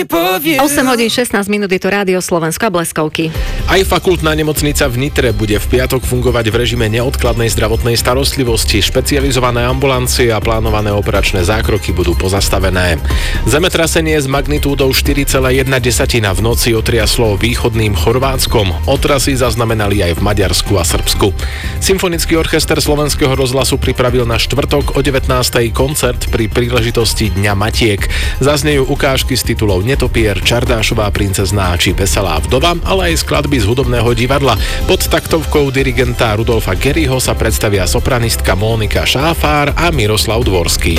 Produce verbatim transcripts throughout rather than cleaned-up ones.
osem hodín šestnásť minút, je to Rádio Slovensko a Bleskovky. Aj fakultná nemocnica v Nitre bude v piatok fungovať v režime neodkladnej zdravotnej starostlivosti. Špecializované ambulancie a plánované operačné zákroky budú pozastavené. Zemetrasenie s magnitúdou štyri celé jedna v noci otriaslo východným Chorvátskom. Otrasy zaznamenali aj v Maďarsku a Srbsku. Symfonický orchester Slovenského rozhlasu pripravil na štvrtok o devätnástej koncert pri príležitosti Dňa Matiek. Zaznejú ukážky z titulov Netopier, Čardášová princezná či Veselá vdova, ale aj skladby z hudobného divadla. Pod taktovkou dirigenta Rudolfa Geryho sa predstavia sopranistka Mónika Šáfár a Miroslav Dvorský.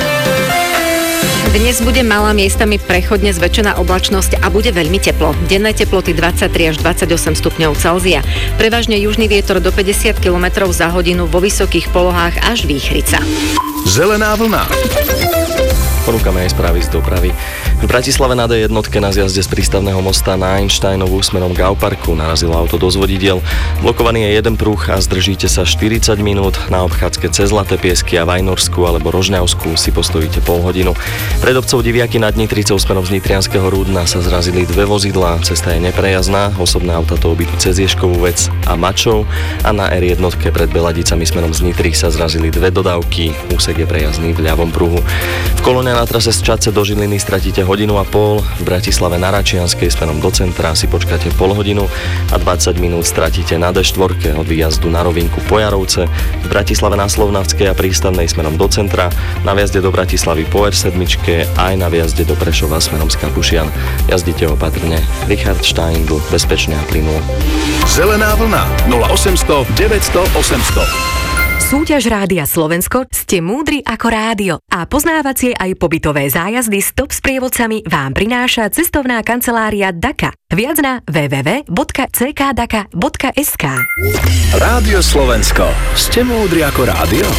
Dnes bude malá miestami prechodne zväčšená oblačnosť a bude veľmi teplo. Denné teploty dvadsaťtri až dvadsaťosem stupňov Celzia. Prevažne južný vietor do päťdesiat kilometrov za hodinu, vo vysokých polohách až výchrica. Zelená vlna. Ponúkame aj správy z dopravy. V Bratislave na dé jedna na zjazde z prístavného mosta na Einsteinovú smerom k Auparku narazilo auto do zvodidiel. Blokovaný je jeden pruh a zdržíte sa štyridsať minút. Na obchádzke cez Zlaté Piesky a Vajnorsku alebo Rožňavsku si postojíte pol hodinu. Pred obcov Diviaky nad Nitricou smerom z Nitrianskeho Rúdna sa zrazili dve vozidlá. Cesta je neprejazdná, osobné auta to obídu cez Ježkovú Ves a Mačov a na er jedna pred Beladicami smerom z Nitry sa zrazili dve dodávky. Úsek je prejazdný v ľavom pruhu. V kolóne na trase z Čadce do Žiliny stratíte hodinu a pol, v Bratislave na Račianskej smerom do centra si počkáte pol hodinu a dvadsať minút stratíte na dé štyri od výjazdu na Rovinku po Jarovce, v Bratislave na Slovnavskej a Prístavnej smerom do centra, na výjazde do Bratislavy po er sedem aj na výjazde do Prešova smerom z Kapušian. Jazdite opatrne. Richard Steindl, bezpečne a plynulo. Zelená vlna nula osemsto deväťsto osemsto. Súťaž Rádia Slovensko Ste múdri ako rádio a poznávacie aj pobytové zájazdy s top sprievodcami vám prináša cestovná kancelária Daka. Viac na w w w bodka c k daka bodka es ká. Rádio Slovensko. Ste múdri ako rádio?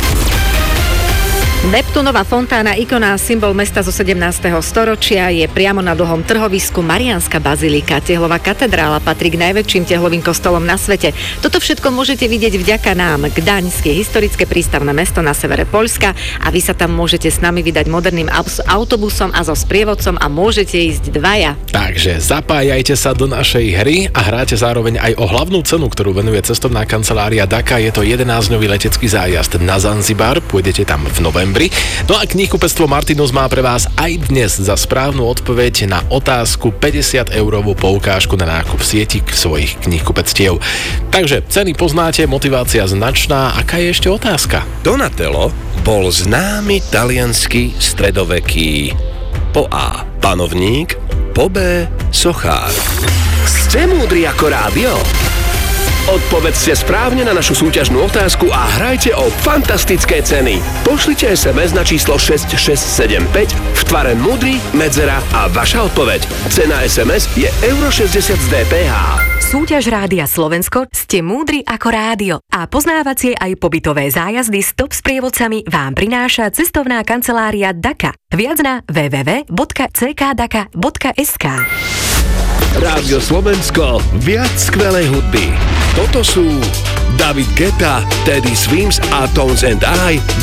Neptúnova fontána, ikona a symbol mesta zo sedemnásteho storočia, je priamo na dlhom trhovisku Mariánska bazilika. Tehlová katedrála patrí k najväčším tehlovým kostolom na svete. Toto všetko môžete vidieť vďaka nám. Gdaňsk je historické prístavné mesto na severe Poľska a vy sa tam môžete s nami vydať moderným autobusom a so sprievodcom a môžete ísť dvaja. Takže zapájajte sa do našej hry a hráte zároveň aj o hlavnú cenu, ktorú venuje cestovná kancelária Daka. Je to jedenásťdňový letecký zájazd na Zanzibar. Pôjdete tam v novembri. No a knihkupectvo Martinus má pre vás aj dnes za správnu odpoveď na otázku päťdesiat eurovú poukážku na nákup sieti svojich knihkupectiev. Takže ceny poznáte, motivácia značná. Aká je ešte otázka? Donatello bol známy taliansky stredoveký po A. panovník, po B. sochár. Ste múdri ako rádio? Odpovedzte správne na našu súťažnú otázku a hrajte o fantastické ceny. Pošlite es em es na číslo šesť šesť sedem päť v tvare múdry, medzera a vaša odpoveď. Cena es em es je euro šesťdesiat z dé pé há. Súťaž Rádia Slovensko Ste múdri ako rádio a poznávacie aj pobytové zájazdy s top sprievodcami vám prináša cestovná kancelária Daka. Viac na w w w bodka c k daka bodka es ká. Rádio Slovensko, viac skvelej hudby. Toto sú David Guetta, Teddy Swims a Tones and I.